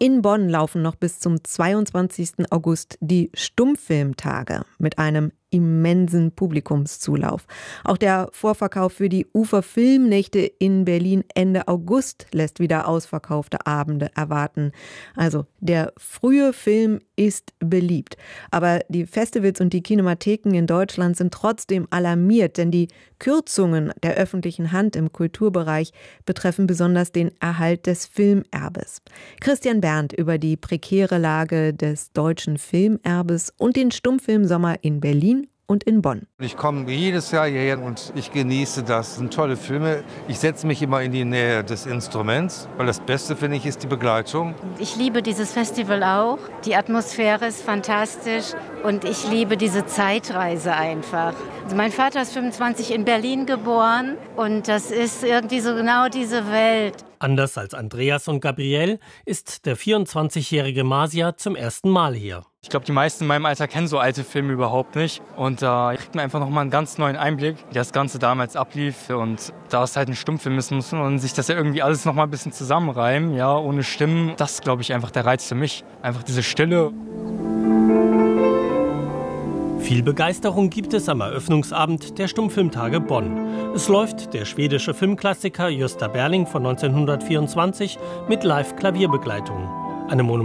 In Bonn laufen noch bis zum 22. August die Stummfilmtage mit einem immensen Publikumszulauf. Auch der Vorverkauf für die Ufer-Filmnächte in Berlin Ende August lässt wieder ausverkaufte Abende erwarten. Also der frühe Film ist beliebt. Aber die Festivals und die Kinematheken in Deutschland sind trotzdem alarmiert, denn die Kürzungen der öffentlichen Hand im Kulturbereich betreffen besonders den Erhalt des Filmerbes. Christian Berndt über die prekäre Lage des deutschen Filmerbes und den Stummfilmsommer in Berlin und in Bonn. Ich komme jedes Jahr hierher und ich genieße das. Das sind tolle Filme. Ich setze mich immer in die Nähe des Instruments, weil das Beste, finde ich, ist die Begleitung. Ich liebe dieses Festival auch. Die Atmosphäre ist fantastisch und ich liebe diese Zeitreise einfach. Also mein Vater ist 25 in Berlin geboren und das ist irgendwie so genau diese Welt. Anders als Andreas und Gabrielle ist der 24-jährige Masia zum ersten Mal hier. Ich glaube, die meisten in meinem Alter kennen so alte Filme überhaupt nicht. Und da kriegt man einfach nochmal einen ganz neuen Einblick, wie das Ganze damals ablief. Und da es halt ein Stummfilm ist, muss man sich das ja irgendwie alles nochmal ein bisschen zusammenreimen, ja, ohne Stimmen. Das ist, glaube ich, einfach der Reiz für mich. Einfach diese Stille. Viel Begeisterung gibt es am Eröffnungsabend der Stummfilmtage Bonn. Es läuft der schwedische Filmklassiker Gösta Berling von 1924 mit Live-Klavierbegleitung. Eine